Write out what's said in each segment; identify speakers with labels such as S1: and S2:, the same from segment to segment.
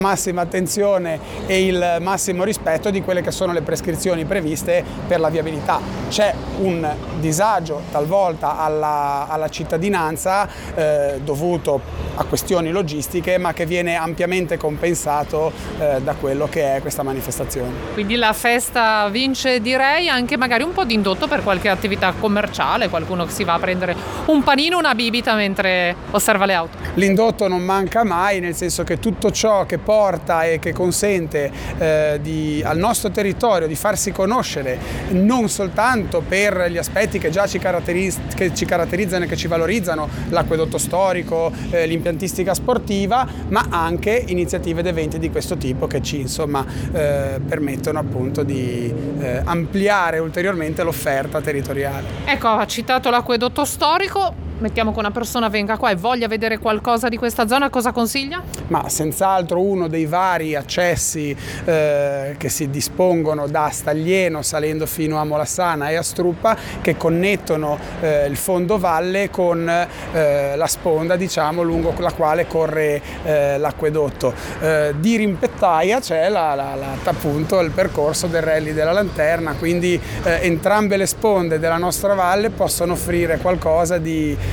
S1: massima attenzione e il massimo rispetto di quelle che sono le prescrizioni previste per la viabilità. C'è un disagio talvolta alla cittadinanza dovuto a questioni logistiche, ma che viene ampiamente compensato da quello che è questa manifestazione.
S2: Quindi la festa vince, direi, anche magari un po' di indotto per qualche attività commerciale, qualcuno che si va a prendere un panino, una bibita mentre osserva le auto.
S1: L'indotto non manca mai, nel senso che tutto ciò che porta e che consente al nostro territorio di farsi conoscere non soltanto per gli aspetti che già ci caratterizzano e che ci valorizzano, l'acquedotto storico, l'impiantistica sportiva, ma anche iniziative ed eventi di questo tipo che ci permettono appunto di ampliare ulteriormente l'offerta territoriale.
S2: Ecco, ha citato l'acquedotto storico. Mettiamo che una persona venga qua e voglia vedere qualcosa di questa zona, cosa consiglia?
S1: Ma senz'altro uno dei vari accessi che si dispongono da Staglieno salendo fino a Molassana e a Struppa, che connettono il fondovalle con la sponda, diciamo, lungo la quale corre l'acquedotto. Di rimpettaia c'è appunto il percorso del Rally della Lanterna, quindi entrambe le sponde della nostra valle possono offrire qualcosa di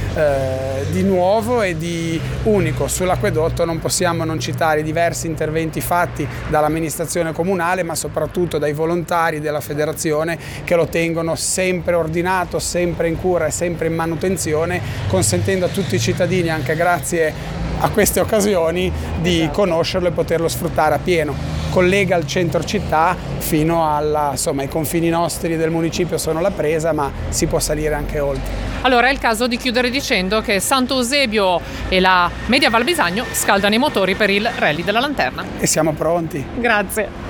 S1: nuovo e di unico. Sull'acquedotto non possiamo non citare i diversi interventi fatti dall'amministrazione comunale, ma soprattutto dai volontari della federazione, che lo tengono sempre ordinato, sempre in cura e sempre in manutenzione, consentendo a tutti i cittadini, anche grazie a queste occasioni, di conoscerlo e poterlo sfruttare a pieno. Collega il centro città fino ai confini nostri del municipio sono la presa, ma si può salire anche oltre.
S2: Allora è il caso di chiudere dicendo che Sant'Eusebio e la Media Val Bisagno scaldano i motori per il Rally della Lanterna.
S1: E siamo pronti.
S2: Grazie.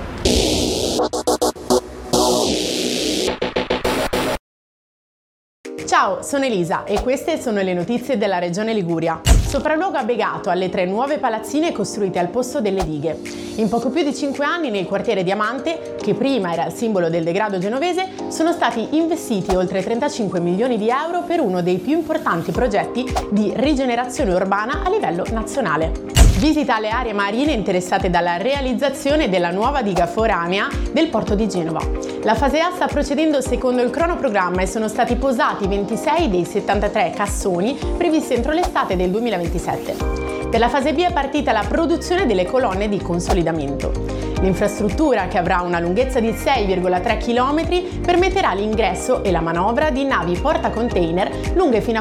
S3: Ciao, sono Elisa e queste sono le notizie della Regione Liguria. Sopralluogo a Begato alle 3 nuove palazzine costruite al posto delle dighe. In poco più di 5 anni nel quartiere Diamante, che prima era il simbolo del degrado genovese, sono stati investiti oltre 35 milioni di euro per uno dei più importanti progetti di rigenerazione urbana a livello nazionale. Visita alle aree marine interessate dalla realizzazione della nuova diga foranea del porto di Genova. La fase A sta procedendo secondo il cronoprogramma e sono stati posati 26 dei 73 cassoni previsti entro l'estate del 2027. Per la fase B è partita la produzione delle colonne di consolidamento. L'infrastruttura, che avrà una lunghezza di 6,3 km, permetterà l'ingresso e la manovra di navi portacontainer lunghe fino a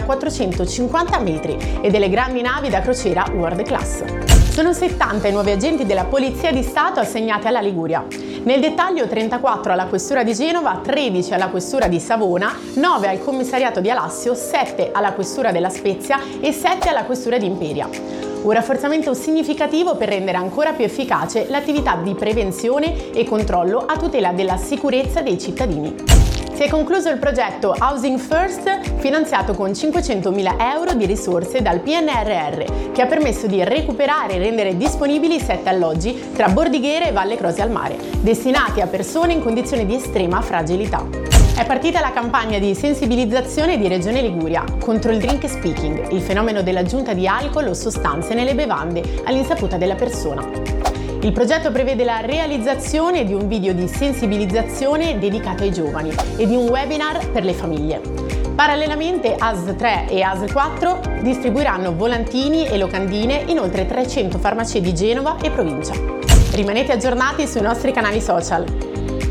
S3: 450 metri e delle grandi navi da crociera world class. Sono 70 i nuovi agenti della Polizia di Stato assegnati alla Liguria. Nel dettaglio 34 alla Questura di Genova, 13 alla Questura di Savona, 9 al Commissariato di Alassio, 7 alla Questura della Spezia e 7 alla Questura di Imperia. Un rafforzamento significativo per rendere ancora più efficace l'attività di prevenzione e controllo a tutela della sicurezza dei cittadini. Si è concluso il progetto Housing First, finanziato con 500.000 euro di risorse dal PNRR, che ha permesso di recuperare e rendere disponibili 7 alloggi tra Bordighera e Valle Crosi al Mare, destinati a persone in condizioni di estrema fragilità. È partita la campagna di sensibilizzazione di Regione Liguria contro il drink speaking, il fenomeno dell'aggiunta di alcol o sostanze nelle bevande all'insaputa della persona. Il progetto prevede la realizzazione di un video di sensibilizzazione dedicato ai giovani e di un webinar per le famiglie. Parallelamente ASL 3 e ASL 4 distribuiranno volantini e locandine in oltre 300 farmacie di Genova e provincia. Rimanete aggiornati sui nostri canali social.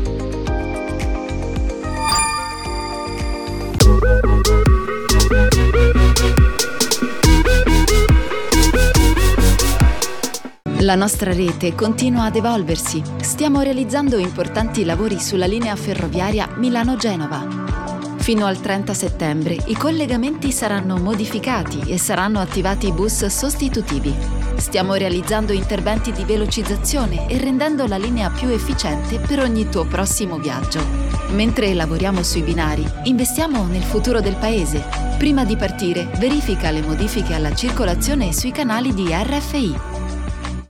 S4: La nostra rete continua ad evolversi. Stiamo realizzando importanti lavori sulla linea ferroviaria Milano-Genova. Fino al 30 settembre i collegamenti saranno modificati e saranno attivati bus sostitutivi. Stiamo realizzando interventi di velocizzazione e rendendo la linea più efficiente per ogni tuo prossimo viaggio. Mentre lavoriamo sui binari, investiamo nel futuro del paese. Prima di partire, verifica le modifiche alla circolazione sui canali di RFI.